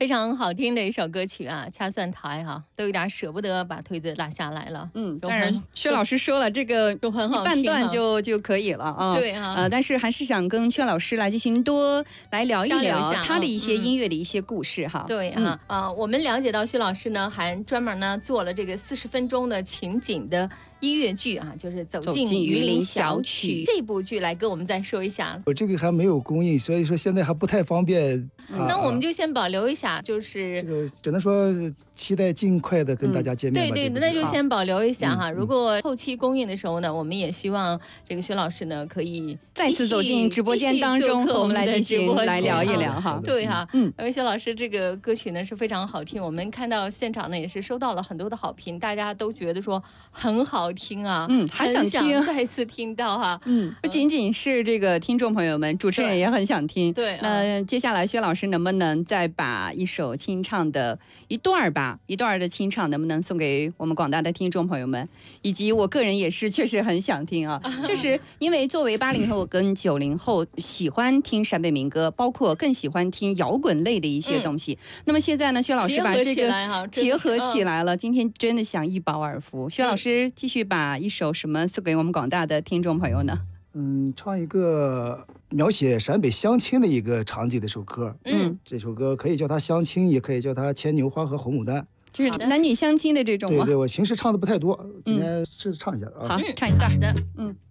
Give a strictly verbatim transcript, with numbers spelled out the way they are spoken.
非常好听的一首歌曲啊，掐算台哈、啊，都有点舍不得把推子拉下来了。 嗯，当然薛老师说了，这个都很好听，一半段就就可以了啊。 对啊， 呃，但是还是想跟薛老师来进行多来聊一聊一他的一些音乐的一些故事哈。 嗯、对啊，啊、嗯呃，我们了解到薛老师呢，还专门呢做了这个四十分钟的情景的音乐剧啊，就是《走进榆林小曲》这部剧，来跟我们再说一下。 我这个还没有公映，所以说现在还不太方便。 嗯啊、那我们就先保留一下，就是这个只能说期待尽快的跟大家见面吧。 嗯、对对，那就先保留一下哈。嗯、如果后期公映的时候呢，我们也希望这个薛老师呢可以再次走进直播间当中，和我们来进行来聊一聊哈。 对哈， 嗯， 因为薛老师这个歌曲呢是非常好听，我们看到现场呢也是收到了很多的好评，大家都觉得说很好听啊， 嗯，还想听， 再次听到哈， 嗯，不仅仅是这个听众朋友们，主持人也很想听。 对， 那接下来薛老师能不能再把一首清唱的一段吧，一段的清唱能不能送给我们广大的听众朋友们？以及我个人也是确实很想听啊，确实因为作为八零后跟九零后喜欢听陕北民歌，包括更喜欢听摇滚类的一些东西。嗯、那么现在呢，薛老师把这个结合起来了，今天真的想一饱耳福。薛老师继续把一首什么送给我们广大的听众朋友呢？ 嗯，唱一个描写陕北相亲的一个场景的一首歌。嗯，这首歌可以叫它相亲，也可以叫它牵牛花和红牡丹， 就是男女相亲的这种吗？ 对对，我平时唱的不太多，今天是唱一下啊。 好，唱一段。 的， 嗯。